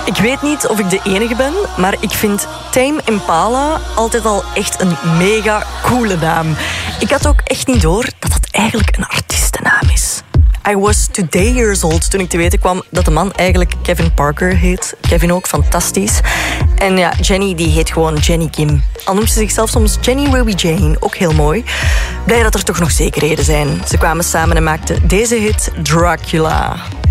Ik weet niet of ik de enige ben, maar ik vind Tame Impala altijd al echt een mega coole naam. Ik had ook echt niet door dat dat eigenlijk een artiestennaam is. I was today years old toen ik te weten kwam dat de man eigenlijk Kevin Parker heet. Kevin ook, fantastisch. En ja, Jenny die heet gewoon Jenny Kim. Al noemt ze zichzelf soms Jenny Ruby Jane, ook heel mooi. Blij dat er toch nog zekerheden zijn. Ze kwamen samen en maakten deze hit Dracula.